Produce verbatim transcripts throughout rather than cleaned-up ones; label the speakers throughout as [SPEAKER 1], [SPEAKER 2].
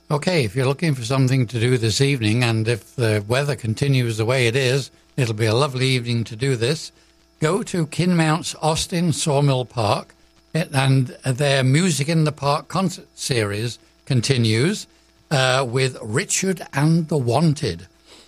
[SPEAKER 1] Okay, if you're looking for something to do this evening, and if the weather continues the way it is, it'll be a lovely evening to do this. Go to Kinmount's Austin Sawmill Park, and their Music in the Park concert series continues uh, with Richard and the Wanted.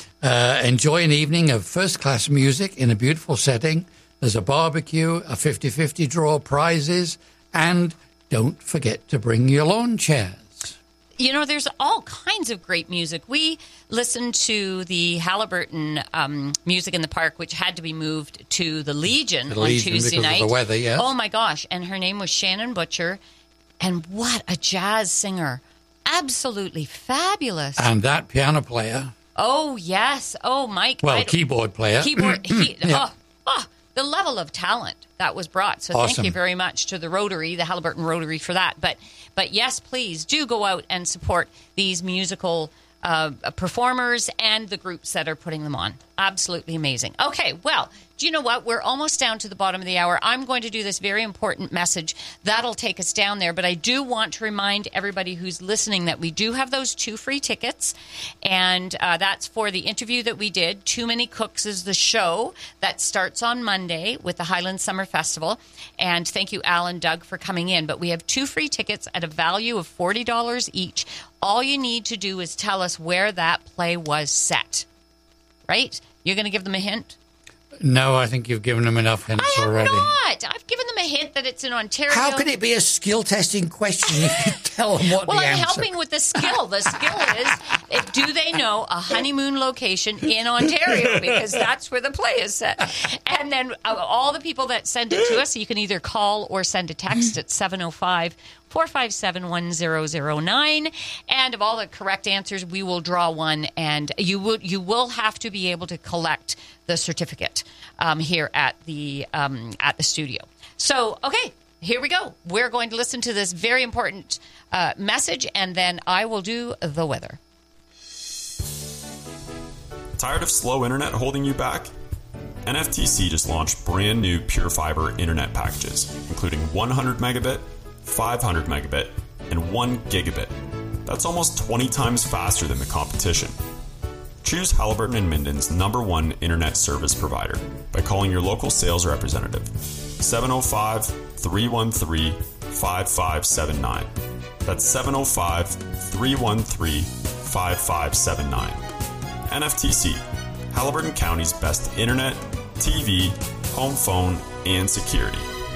[SPEAKER 1] Uh, enjoy an evening of first-class music in a beautiful setting. There's a barbecue, a fifty-fifty draw, prizes, and don't forget to bring your lawn chairs.
[SPEAKER 2] You know, there's all kinds of great music. We listened to the Halliburton um, Music in the Park, which had to be moved to the Legion
[SPEAKER 1] the
[SPEAKER 2] on
[SPEAKER 1] Legion
[SPEAKER 2] Tuesday
[SPEAKER 1] because
[SPEAKER 2] night.
[SPEAKER 1] Of the weather, yes.
[SPEAKER 2] Oh, my gosh. And her name was Shannon Butcher. And what a jazz singer. Absolutely fabulous.
[SPEAKER 1] And that piano player.
[SPEAKER 2] Oh, yes. Oh, Mike.
[SPEAKER 1] Well, keyboard player.
[SPEAKER 2] Keyboard. He,
[SPEAKER 1] yeah.
[SPEAKER 2] oh, oh, the level of talent that was brought. So
[SPEAKER 1] awesome.
[SPEAKER 2] Thank you very much to the Rotary, the Halliburton Rotary, for that. But, but yes, please do go out and support these musical uh, performers and the groups that are putting them on. Absolutely amazing. Okay, well, do you know what? We're almost down to the bottom of the hour. I'm going to do this very important message. That'll take us down there. But I do want to remind everybody who's listening that we do have those two free tickets. And uh, that's for the interview that we did. Too Many Cooks is the show that starts on Monday with the Highland Summer Festival. And thank you, Al and Doug, for coming in. But we have two free tickets at a value of forty dollars each. All you need to do is tell us where that play was set. Right? You're going to give them a hint?
[SPEAKER 1] No, I think you've given them enough hints
[SPEAKER 2] I have
[SPEAKER 1] already.
[SPEAKER 2] not. I've given them a hint that it's in Ontario.
[SPEAKER 1] How could it be a skill testing question if you tell them what
[SPEAKER 2] well,
[SPEAKER 1] the
[SPEAKER 2] I'm
[SPEAKER 1] answer?
[SPEAKER 2] helping with the skill. The skill is, if, do they know a honeymoon location in Ontario? Because that's where the play is set. And then uh, all the people that send it to us, you can either call or send a text at seven oh five, four five seven, one zero zero nine. And of all the correct answers, we will draw one. And you will, you will have to be able to collect the certificate um, here at the um, at the studio. So, okay, here we go. We're going to listen to this very important uh, message, and then I will do the weather.
[SPEAKER 3] Tired of slow internet holding you back? N F T C just launched brand new Pure Fiber internet packages, including one hundred megabit, five hundred megabit, and one gigabit. That's almost twenty times faster than the competition. Choose Halliburton and Minden's number one internet service provider by calling your local sales representative, seven oh five, three one three, five five seven nine. That's seven oh five, three one three, five five seven nine. N F T C, Halliburton County's best internet, T V, home phone, and security.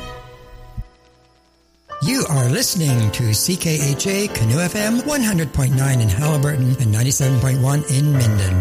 [SPEAKER 4] You are listening to C K H A Canoe F M one hundred point nine in Halliburton and ninety-seven point one in Minden.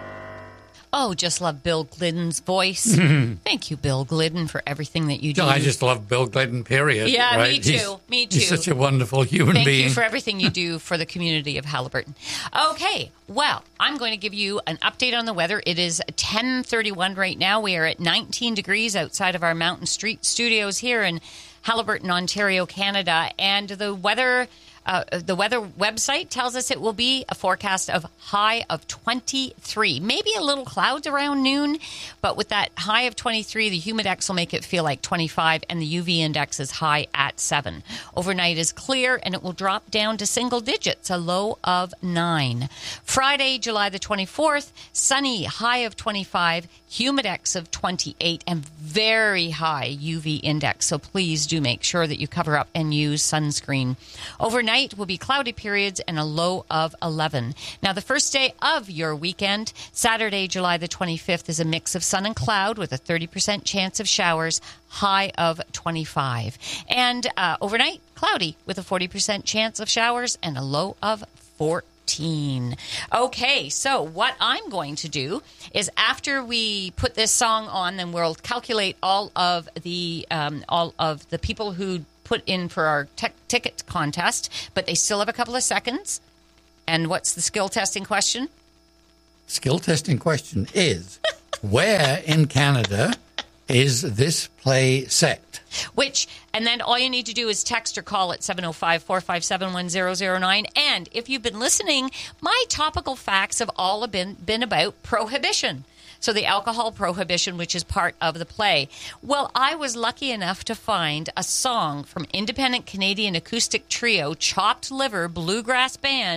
[SPEAKER 2] Oh, just love Bill Glidden's voice. Thank you, Bill Glidden, for everything that you do.
[SPEAKER 1] I just love Bill Glidden, period.
[SPEAKER 2] Yeah,
[SPEAKER 1] right?
[SPEAKER 2] me too.
[SPEAKER 1] He's,
[SPEAKER 2] me too.
[SPEAKER 1] He's such a wonderful human
[SPEAKER 2] Thank
[SPEAKER 1] being.
[SPEAKER 2] Thank you for everything you do for the community of Halliburton. Okay, well, I'm going to give you an update on the weather. It is ten thirty-one right now. We are at nineteen degrees outside of our Mountain Street studios here in Halliburton, Ontario, Canada. And the weather... Uh, the weather website tells us it will be a forecast of high of twenty-three. Maybe a little clouds around noon, but with that high of twenty-three, the humidex will make it feel like twenty-five, and the U V index is high at seven. Overnight is clear, and it will drop down to single digits, a low of nine. Friday, July the twenty-fourth, sunny, high of twenty-five, humidex of twenty-eight, and very high U V index. So please do make sure that you cover up and use sunscreen. Overnight will be cloudy periods and a low of eleven. Now, the first day of your weekend, Saturday, July the twenty-fifth, is a mix of sun and cloud with a thirty percent chance of showers, high of twenty-five. And uh, overnight, cloudy with a forty percent chance of showers and a low of fourteen. Okay, so what I'm going to do is after we put this song on, then we'll calculate all of the um, all of the people who put in for our te- ticket contest, but they still have a couple of seconds. And what's the skill testing question?
[SPEAKER 1] Skill testing question is, where in Canada is this play set?
[SPEAKER 2] Which, and then all you need to do is text or call at seven oh five, four five seven, one zero zero nine. And if you've been listening, my topical facts have all been, been about prohibition. So the alcohol prohibition, which is part of the play. Well, I was lucky enough to find a song from independent Canadian acoustic trio Chopped Liver Bluegrass Band,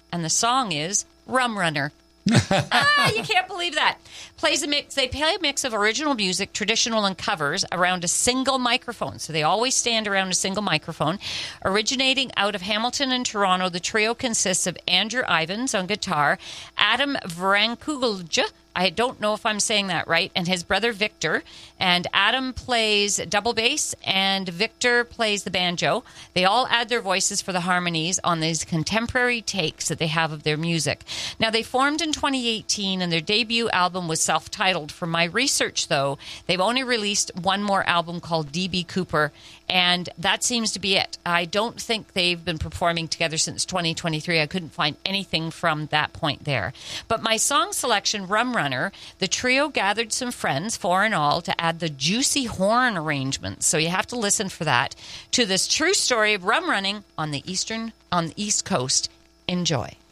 [SPEAKER 2] and the song is Rum Runner. ah, you can't believe that. Plays a mix. They play a mix of original music, traditional, and covers around a single microphone. So they always stand around a single microphone. Originating out of Hamilton and Toronto, the trio consists of Andrew Ivans on guitar, Adam Vrankulja, I don't know if I'm saying that right, and his brother Victor. And Adam plays double bass, and Victor plays the banjo. They all add their voices for the harmonies on these contemporary takes that they have of their music. Now, they formed in twenty eighteen, and their debut album was self-titled. From my research, though, they've only released one more album called D B Cooper, and that seems to be it. I don't think they've been performing together since twenty twenty-three. I couldn't find anything from that point there. But my song selection, Rum Runner, the trio gathered some friends, four in all, to add the juicy horn arrangements. So you have to listen for that. To this true story of rum running on the eastern, on the East Coast. Enjoy.